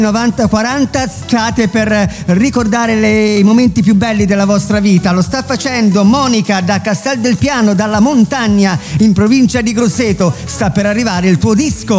90-40 state per ricordare i momenti più belli della vostra vita. Lo sta facendo Monica da Castel del Piano, dalla montagna in provincia di Grosseto. Sta per arrivare il tuo disco.